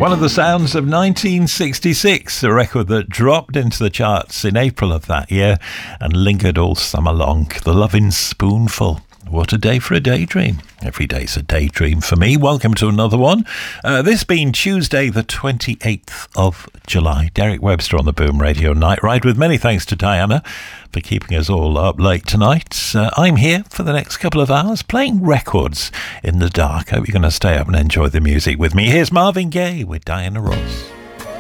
One of the sounds of 1966, a record that dropped into the charts in April of that year and lingered all summer long. The Lovin' Spoonful. What a day for a daydream. Every day's a daydream for me. Welcome to another one. This being Tuesday, the 28th of July. Derek Webster on the Boom Radio Night Ride with many thanks to Diana for keeping us all up late tonight. I'm here for the next couple of hours playing records in the dark. Hope you're going to stay up and enjoy the music with me. Here's Marvin Gaye with Diana Ross.